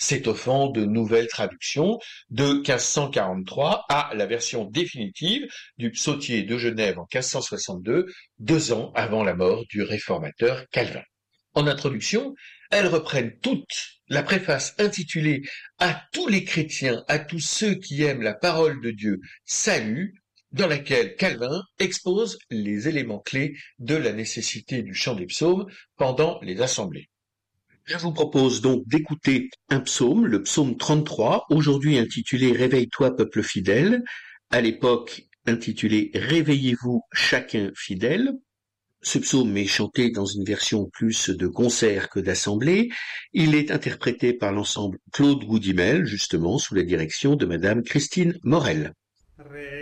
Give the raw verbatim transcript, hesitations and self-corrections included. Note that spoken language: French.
s'étoffant de nouvelles traductions de quinze cent quarante-trois à la version définitive du psautier de Genève en quinze cent soixante-deux, deux ans avant la mort du réformateur Calvin. En introduction, elles reprennent toutes la préface intitulée « À tous les chrétiens, à tous ceux qui aiment la parole de Dieu, salut », dans laquelle Calvin expose les éléments clés de la nécessité du chant des psaumes pendant les assemblées. Je vous propose donc d'écouter un psaume, le psaume trente-trois, aujourd'hui intitulé « Réveille-toi, peuple fidèle », à l'époque intitulé « Réveillez-vous, chacun fidèle ». Ce psaume est chanté dans une version plus de concert que d'assemblée. Il est interprété par l'ensemble Claude Goudimel, justement, sous la direction de Madame Christine Morel.